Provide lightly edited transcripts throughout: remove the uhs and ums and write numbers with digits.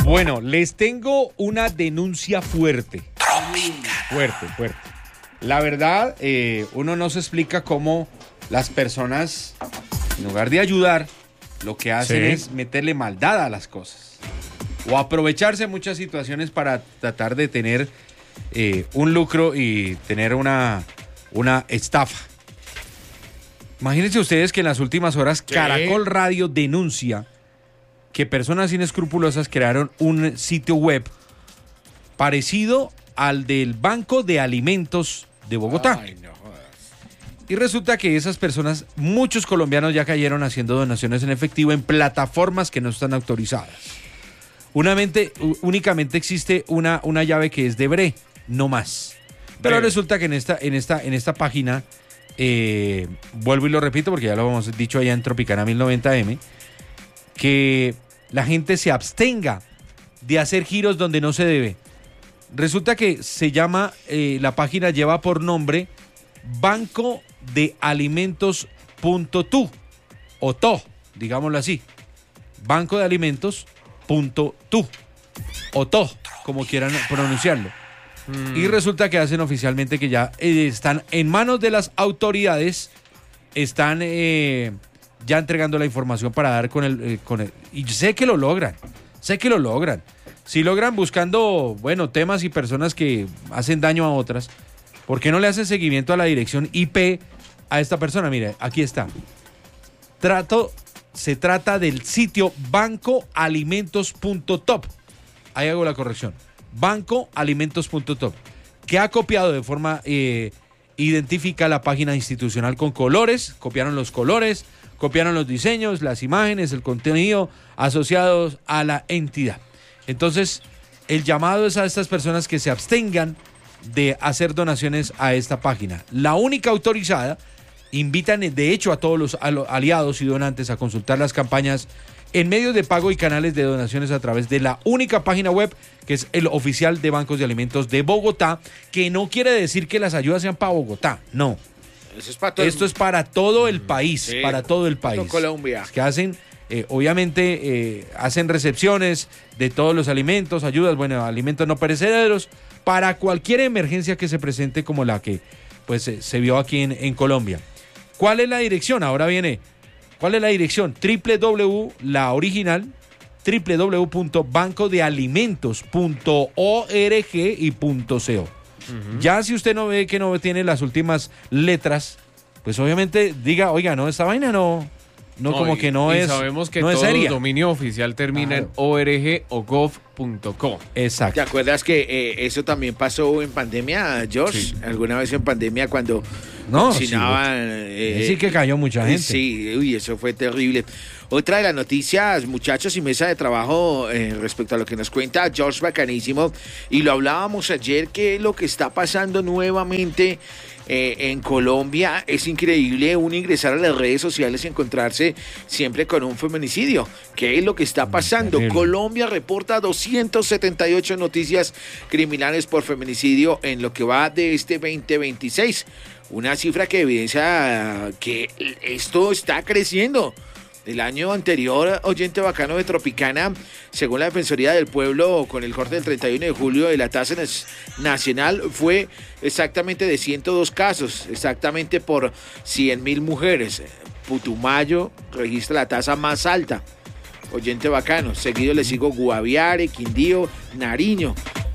Bueno, les tengo una denuncia fuerte. Fuerte. La verdad, uno no se explica cómo las personas, en lugar de ayudar, lo que hacen es meterle maldad a las cosas. O aprovecharse en muchas situaciones para tratar de tener un lucro y tener una estafa. Imagínense ustedes que en las últimas horas Caracol Radio denuncia que personas inescrupulosas crearon un sitio web parecido al del Banco de Alimentos de Bogotá. Ay, no jodas. Y resulta que esas personas, muchos colombianos ya cayeron haciendo donaciones en efectivo en plataformas que no están autorizadas. Únicamente existe una llave que es de Bre, no más. Pero resulta que en esta página, vuelvo y lo repito porque ya lo hemos dicho allá en Tropicana 1090M, que la gente se abstenga de hacer giros donde no se debe. Resulta que se llama, la página lleva por nombre Banco de Alimentos.tu o TO, digámoslo así. Banco de Alimentos.tu o TO, como quieran pronunciarlo. Y resulta que hacen oficialmente que ya están en manos de las autoridades, están ya entregando la información para dar con el y sé que lo logran. Si logran buscando, bueno, temas y personas que hacen daño a otras, ¿por qué no le hacen seguimiento a la dirección IP a esta persona? Mire, aquí está. Se trata del sitio bancoalimentos.top. Ahí hago la corrección. Bancoalimentos.top, que ha copiado de forma identifica la página institucional con colores, copiaron los colores, copiaron los diseños, las imágenes, el contenido asociados a la entidad. Entonces, el llamado es a estas personas que se abstengan de hacer donaciones a esta página. La única autorizada, invitan de hecho a todos los aliados y donantes a consultar las campañas en medios de pago y canales de donaciones a través de la única página web que es el oficial de Bancos de Alimentos de Bogotá, que no quiere decir que las ayudas sean para Bogotá, no. Eso es para todo Esto es para todo el país, sí, para todo el país. Colombia. Que hacen, obviamente, hacen recepciones de todos los alimentos, ayudas, bueno, alimentos no perecederos, para cualquier emergencia que se presente como la que pues se vio aquí en Colombia. ¿Cuál es la dirección? Ahora viene, ¿cuál es la dirección? la original, www.bancodealimentos.org y .co. Ya si usted no ve que no tiene las últimas letras, pues obviamente diga, oiga, no, esta vaina no como que no es. Sabemos que no todo es seria. dominio oficial termina en org o gov.co. Exacto. ¿Te acuerdas que eso también pasó en pandemia, George? Sí. ¿Alguna vez en pandemia cuando No, vaccinaban? sí que cayó mucha gente. Sí, uy, eso fue terrible. Otra de las noticias, muchachos, y mesa de trabajo respecto a lo que nos cuenta George Bacanísimo, y lo hablábamos ayer, que lo que está pasando nuevamente en Colombia es increíble. Uno ingresar a las redes sociales y encontrarse siempre con un feminicidio. ¿Qué es lo que está pasando? Terrible. Colombia reporta 278 noticias criminales por feminicidio en lo que va de este 2026. Una cifra que evidencia que esto está creciendo. El año anterior, oyente bacano de Tropicana, según la Defensoría del Pueblo, con el corte del 31 de julio de la tasa nacional, fue exactamente de 102 casos, exactamente por 100.000 mujeres. Putumayo registra la tasa más alta, oyente bacano. Seguido le sigo Guaviare, Quindío, Nariño.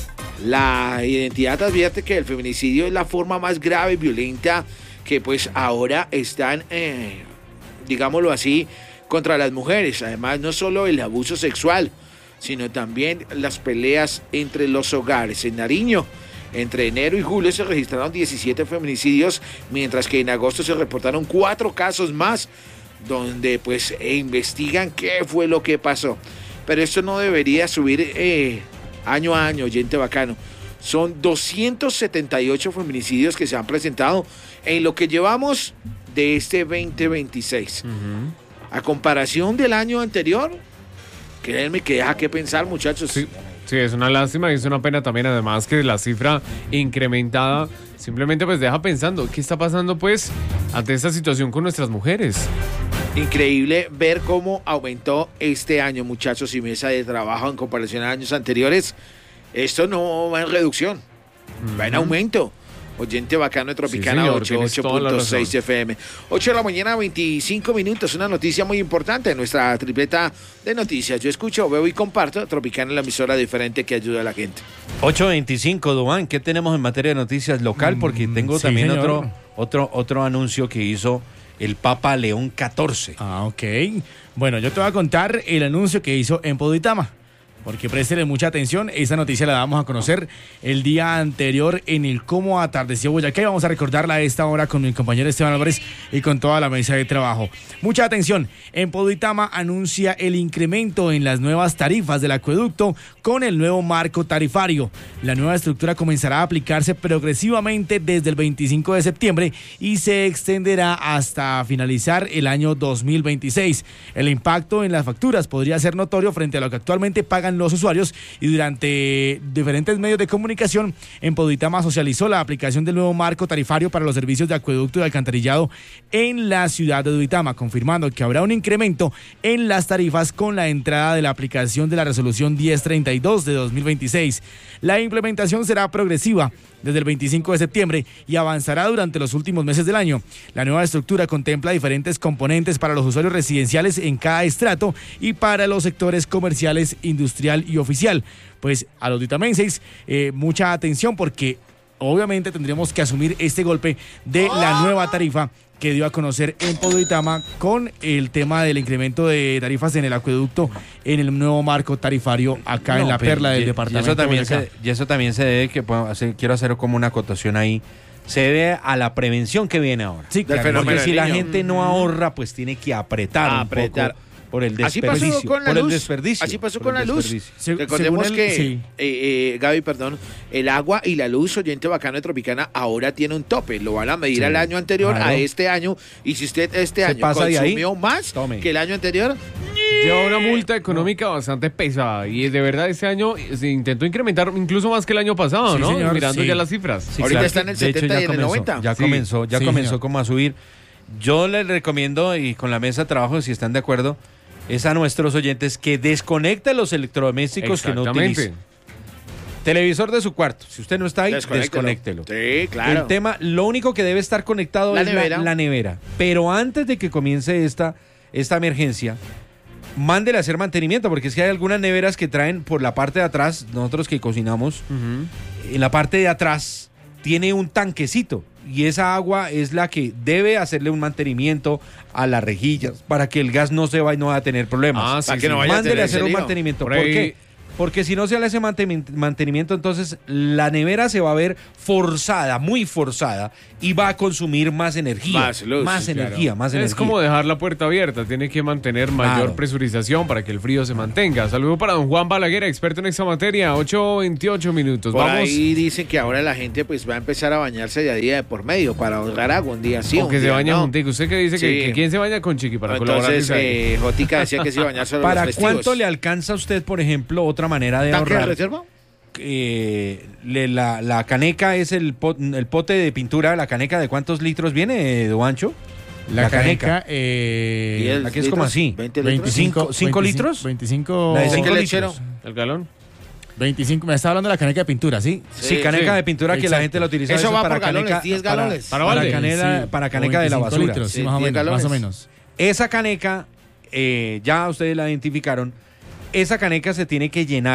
La identidad advierte que el feminicidio es la forma más grave y violenta que pues ahora están, digámoslo así, contra las mujeres. Además, no solo el abuso sexual, sino también las peleas entre los hogares. En Nariño, entre enero y julio se registraron 17 feminicidios, mientras que en agosto se reportaron 4 casos más, donde pues investigan qué fue lo que pasó. Pero esto no debería subir año a año, oyente bacano. Son 278 feminicidios que se han presentado en lo que llevamos de este 2026. A comparación del año anterior, créanme que deja que pensar, muchachos. Sí, es una lástima y es una pena también, además, que la cifra incrementada simplemente pues deja pensando qué está pasando pues ante esta situación con nuestras mujeres. Increíble ver cómo aumentó este año, muchachos, y mesa de trabajo en comparación a años anteriores. Esto no va en reducción, va en aumento. Oyente bacano de Tropicana, Sí, señor, 88.6 FM. 8 de la mañana, 25 minutos. Una noticia muy importante en nuestra tripleta de noticias. Yo escucho, veo y comparto. Tropicana, la emisora diferente que ayuda a la gente. 8:25, Duván, ¿qué tenemos en materia de noticias local? Porque tengo sí, también señor. otro anuncio que hizo el Papa León XIV. Ah, ok. Bueno, yo te voy a contar el anuncio que hizo en Poditama. Porque préstele mucha atención, esta noticia la damos a conocer el día anterior en el Cómo Atardeció Boyacá y vamos a recordarla a esta hora con mi compañero Esteban Álvarez y con toda la mesa de trabajo. Mucha atención, en Poditama anuncia el incremento en las nuevas tarifas del acueducto con el nuevo marco tarifario. La nueva estructura comenzará a aplicarse progresivamente desde el 25 de septiembre y se extenderá hasta finalizar el año 2026. El impacto en las facturas podría ser notorio frente a lo que actualmente pagan los usuarios y durante diferentes medios de comunicación en Poditama socializó la aplicación del nuevo marco tarifario para los servicios de acueducto y alcantarillado en la ciudad de Duitama, confirmando que habrá un incremento en las tarifas con la entrada de la aplicación de la resolución 1032 de 2026. La implementación será progresiva desde el 25 de septiembre y avanzará durante los últimos meses del año. La nueva estructura contempla diferentes componentes para los usuarios residenciales en cada estrato y para los sectores comerciales, industrial y oficial. Pues a los duitamenses, mucha atención porque obviamente tendremos que asumir este golpe de la nueva tarifa que dio a conocer en Poditama con el tema del incremento de tarifas en el acueducto en el nuevo marco tarifario acá en la perla del departamento. Y eso también se debe, quiero hacer como una acotación ahí, se debe a la prevención que viene ahora. Sí, claro. Porque si la niño. gente no ahorra, pues tiene que apretar un poco por el Así desperdicio. pasó con la por el luz. desperdicio. Así pasó por con el la luz. desperdicio. Recordemos según que, sí. Gaby, perdón, el agua y la luz, oyente bacano de Tropicana, ahora tiene un tope. Lo van a medir Sí. al año anterior, Claro. a este año. Y si usted este Se año pasa de ahí, consumió más tome. que el año anterior, Lleva una multa económica bastante pesada y de verdad este año se intentó incrementar incluso más que el año pasado, Sí, ¿no? señor, Mirando sí. ya las cifras. Sí, Ahorita claro. está en el De hecho, 70 y ya en el comenzó, 90. Ya Sí. comenzó Sí, señor. como a subir. Yo les recomiendo, y con la mesa de trabajo, si están de acuerdo, es a nuestros oyentes que desconecten los electrodomésticos que no utilicen. Televisor de su cuarto. Si usted no está ahí, desconéctelo. Sí, claro. El tema, lo único que debe estar conectado La es nevera. la nevera. Pero antes de que comience esta emergencia, mándele a hacer mantenimiento, porque es que hay algunas neveras que traen por la parte de atrás, nosotros que cocinamos, en la parte de atrás tiene un tanquecito y esa agua es la que debe hacerle un mantenimiento a las rejillas para que el gas no se vaya y no va a tener problemas. Ah, sí, Para que no sí. vaya a Mándele tener a hacer ese un lío. mantenimiento. Por ¿Por ahí- qué? Porque si no se le hace mantenimiento, entonces la nevera se va a ver forzada, muy forzada, y va a consumir más energía. Más luz, sí, energía, más energía. Es como dejar la puerta abierta, tiene que mantener mayor Claro. presurización para que el frío se mantenga. Saludo para don Juan Balaguer, experto en esta materia, 8:28 minutos. Por Vamos. ahí dicen que ahora la gente pues va a empezar a bañarse de a día de por medio para ahorrar agua un día sí, O un que se día baña no. juntico. ¿Usted qué dice? Sí. Que ¿quién se baña con Chiqui para colaborar? Entonces, Jotica decía que se iba a bañar solo ¿Para los festivos. cuánto le alcanza a usted, por ejemplo, otra manera de ¿Tanque de ahorrar? reserva? La caneca es el pote de pintura. ¿La caneca de cuántos litros viene, Duancho? La caneca, La que es como así. 20 litros. 25 litros. 25, La de ¿Cinco 5 lechero? litros. ¿El galón? 25, me estaba hablando de la caneca de pintura, ¿sí? Sí, caneca sí. de pintura que la Exacto. gente la utiliza Eso a veces va para por galones, caneca, 10 galones. Para balde. para caneca de la 25 basura. litros, sí, Sí, más o 10 menos, más o galones. menos. Esa caneca, ya ustedes la identificaron, esa caneca se tiene que llenar